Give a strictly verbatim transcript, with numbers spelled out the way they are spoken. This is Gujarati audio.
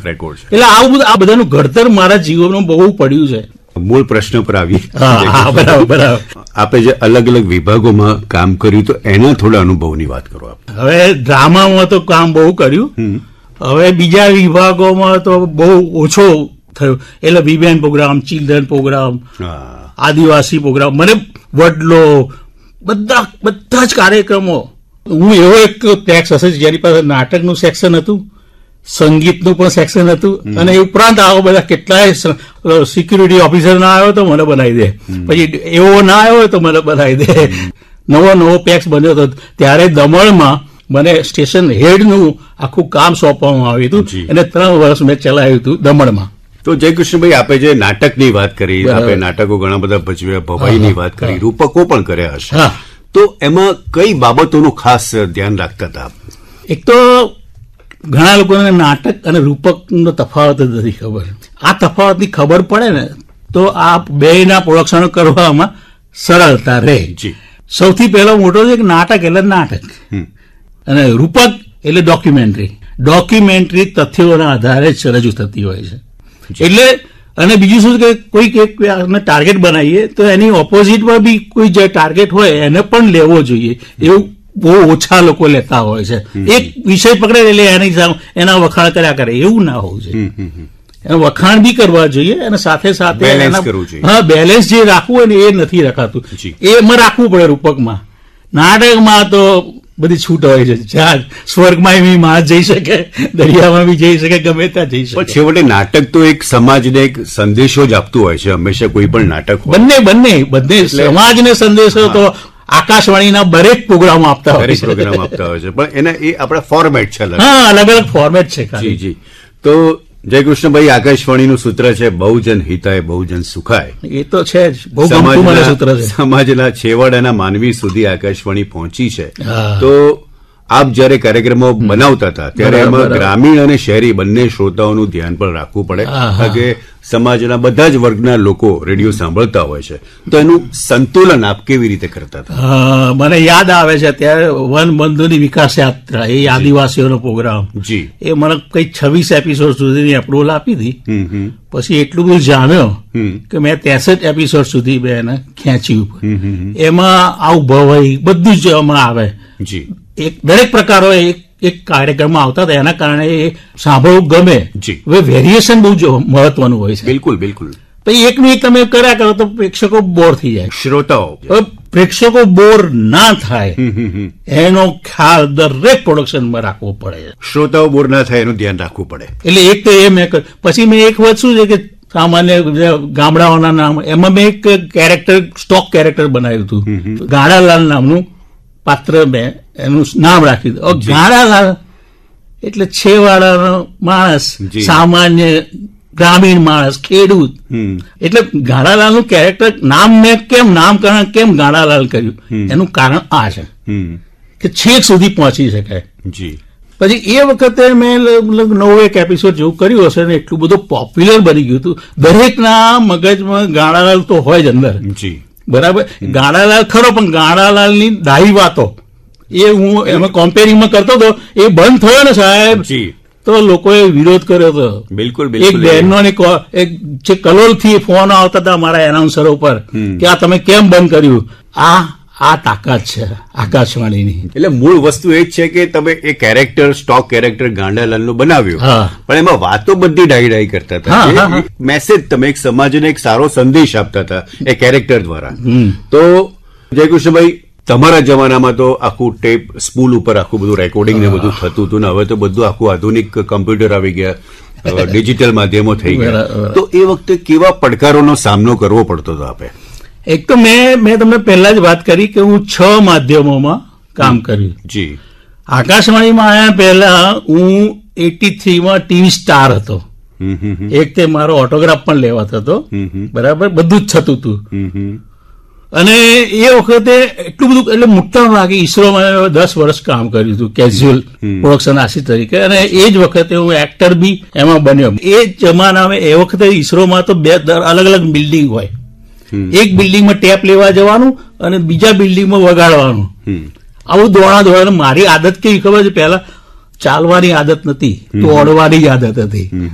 રેકોર્ડ છે. એટલે આવું બધું આ બધાનું ઘડતર મારા જીવનમાં બહુ પડ્યું છે. મૂળ પ્રશ્ન પર આવી, બરાબર બરાબર. આપે જે અલગ અલગ વિભાગોમાં કામ કર્યું તો એના થોડા અનુભવની વાત કરો આપ. હવે ડ્રામામાં તો કામ બહુ કર્યું, હવે બીજા વિભાગોમાં તો બહુ ઓછો થયો. એટલે વિમેન પ્રોગ્રામ, ચિલ્ડ્રન પ્રોગ્રામ, આદિવાસી પ્રોગ્રામ, મને વડલો બધા બધા જ કાર્યક્રમો. હું એવો એક ટેક્સ હશે જેની પાસે નાટકનું સેક્શન હતું, સંગીતનું પણ સેક્શન હતું, અને એ ઉપરાંત આવો બધા કેટલાય સિક્યુરિટી ઓફિસર ના આવ્યો તો મને બનાવી દે, પછી એવો ના આવ્યો તો મને બનાવી દે. નવો નવો પેક્સ બન્યો હતો ત્યારે દમણમાં મને સ્ટેશન હેડનું આખું કામ સોંપવામાં આવ્યું હતું, અને ત્રણ વર્ષ મેં ચલાવ્યું હતું દમણમાં. તો જયકૃષ્ણભાઈ, આપે જે નાટકની વાત કરી, આપે નાટકો ઘણા બધા ભજવ્યા, ભવાઈની વાત કરી, રૂપકો પણ કર્યા હશે, તો એમાં કઈ બાબતોનું ખાસ ધ્યાન રાખતા હતા? એક તો ઘણા લોકોને નાટક અને રૂપકનો તફાવત જ નથી ખબર. આ તફાવતની ખબર પડે ને તો આ બેયના પ્રોડક્શન કરવામાં સરળતા રહે. સૌથી પહેલો મોટો છે કે નાટક એટલે નાટક, અને રૂપક એટલે ડોક્યુમેન્ટરી. ડોક્યુમેન્ટરી તથ્યોના આધારે જ રજૂ થતી હોય છે. એટલે અને બીજું શું કે કોઈક એક ટાર્ગેટ બનાવીએ તો એની ઓપોઝિટમાં બી કોઈ જે ટાર્ગેટ હોય એને પણ લેવો જોઈએ. એવું બહુ ઓછા લોકો લેતા હોય છે. એક વિષય પકડે એટલે એની એના વખાણ કર્યા કરે, એવું ના હોવું જોઈએ. એના વખાણ બી કરવા જોઈએ અને સાથે સાથે હા બેલેન્સ જે રાખવું હોય ને એ નથી રખાતું. એમાં રાખવું પડે રૂપકમાં. નાટકમાં તો બધી છૂટ હોય છે, જ્યાં સ્વર્ગમાં એવી માં જઈ શકે, દરિયામાં બી જઈ શકે, ગમે ત્યાં જઈ શકે. પણ છેવટે નાટક તો એક સમાજને એક સંદેશો જ આપતું હોય છે હંમેશા, કોઈ પણ નાટક હોય. બંને બંને બંને સમાજને સંદેશો તો આકાશવાણીના દરેક પ્રોગ્રામો આપતા હોય છે, પ્રોગ્રામ આપતા હોય છે, પણ એના એ આપણા ફોર્મેટ છે. હા, અલગ અલગ ફોર્મેટ છે. જી જી. તો જયકૃષ્ણભાઈ, આકાશવાણીનું સૂત્ર છે બહુજન હિતાય બહુજન સુખાય. એ તો છે જ, બહુ ગમતું મને સૂત્ર છે. સમાજના છેવાડાના માનવી સુધી આકાશવાણી પહોંચી છે. તો આપ જયારે કાર્યક્રમો બનાવતા હતા ત્યારે એમાં ગ્રામીણ અને શહેરી બંને શ્રોતાઓનું ધ્યાન પણ રાખવું પડે, કારણ કે સમાજના બધા જ વર્ગના લોકો રેડિયો સાંભળતા હોય છે. તો એનું સંતુલન આપ કેવી રીતે કરતા હતા? મને યાદ આવે છે ત્યારે વન બંધુની વિકાસ યાત્રા, એ આદિવાસીઓનો પ્રોગ્રામ, જી, એ મને કઈ છવ્વીસ એપિસોડ સુધીની અપ્રુવલ આપી હતી. પછી એટલું બધું જામ્યો કે મેં ત્રેસઠ એપિસોડ સુધી મેં એને ખેંચ્યું. એમાં આવું ભવાઈ બધું જ એમાં આવે. જી, એક દરેક પ્રકારો એક એક કાર્યક્રમમાં આવતા હતા, એના કારણે એ સાંભળવું ગમે. હવે વેરિએશન બહુ મહત્વનું હોય છે. બિલકુલ બિલકુલ. પછી એકનું એક તમે કર્યા કરો તો પ્રેક્ષકો બોર થઈ જાય, શ્રોતાઓ. પ્રેક્ષકો બોર ના થાય એનો ખ્યાલ દરેક પ્રોડક્શનમાં રાખવો પડે. શ્રોતાઓ બોર ના થાય એનું ધ્યાન રાખવું પડે. એટલે એક તો એ મેં પછી મેં એક વાત શું છે કે સામાન્ય ગામડાઓના નામ, એમાં મેં એક કેરેક્ટર સ્ટોક કેરેક્ટર બનાવ્યું હતું, ગાડાલાલ નામનું પાત્ર મેં એનું નામ રાખી દીધું. ગાડાલાલ એટલે છેવાડાનો માણસ, સામાન્ય ગ્રામીણ માણસ, ખેડૂત. એટલે ગાડાલાલનું કેરેક્ટર નામ મેં કેમ નામકરણ કેમ ગાડાલાલ કર્યું, એનું કારણ આ છે કે છેક સુધી પહોંચી શકાય. જી. પછી એ વખતે મેં નવ એક એપિસોડ જેવું કર્યું હશે ને એટલું બધું પોપ્યુલર બની ગયું હતું, દરેકના મગજમાં ગાડાલાલ તો હોય જ અંદર. જી, બરાબર. ગાડાલાલ ખરો, પણ ગાડાલાલની ડાહી વાતો એ હું એમાં કોમ્પેરિંગમાં કરતો હતો, એ બંધ થયો ને સાહેબ તો લોકોએ વિરોધ કર્યો હતો. બિલકુલ. એક બહેનો એક જે કલોલ થી ફોન આવતા હતા મારા એનાઉન્સરો પર કે આ તમે કેમ બંધ કર્યું. આ આ તાકાત છે આકાશવાણીની. એટલે મૂળ વસ્તુ એ જ છે કે તમે એ કેરેક્ટર સ્ટોક કેરેક્ટર ગાંડાલાલનું બનાવ્યું, પણ એમાં વાતો બધી ડાઈ ડાઈ કરતા હતા. મેસેજ તમે એક સમાજને એક સારો સંદેશ આપતા હતા એ કેરેક્ટર દ્વારા. તો જયકૃષ્ણભાઈ, તમારા જમાનામાં તો આખું ટેપ સ્પૂલ ઉપર આખું બધું રેકોર્ડિંગ ને બધું થતું હતું ને હવે તો બધું આખું આધુનિક કમ્પ્યુટર આવી ગયા, ડિજિટલ માધ્યમો થઈ ગયા. તો એ વખતે કેવા પડકારોનો સામનો કરવો પડતો હતો આપે? એક તો મેં મેં તમને પહેલા જ વાત કરી કે હું છ માધ્યમોમાં કામ કર્યું. જી. આકાશવાણીમાં આવ્યા પહેલા હું એટી થ્રીમાં ટીવી સ્ટાર હતો. એક તે મારો ઓટોગ્રાફ પણ લેવાતો હતો, બરાબર, બધું જ થતું હતું. અને એ વખતે એટલું બધું એટલે મોટા ભાગે ઈસરોમાં દસ વર્ષ કામ કર્યું હતું કેઝ્યુઅલ પ્રોડક્શન આસિસ્ટન્ટ તરીકે, અને એ જ વખતે હું એક્ટર બી એમાં બન્યો. એ જમાનામાં એ વખતે ઈસરોમાં તો બે અલગ અલગ બિલ્ડિંગ હોય, એક બિલ્ડિંગમાં ટેપ લેવા જવાનું અને બીજા બિલ્ડિંગમાં વગાડવાનું. આવું દોડા દોડા. મારી આદત કેવી ખબર છે, પહેલા ચાલવાની આદત નથી, દોડવાની જ આદત હતી.